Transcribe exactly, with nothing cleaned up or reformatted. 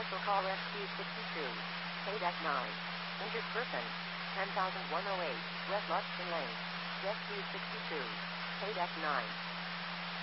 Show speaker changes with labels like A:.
A: Cancel call S Q sixty-two. Paid at nine. Injured person. ten thousand one hundred eight. West Luxton Lane. S Q sixty-two. Paid at nine.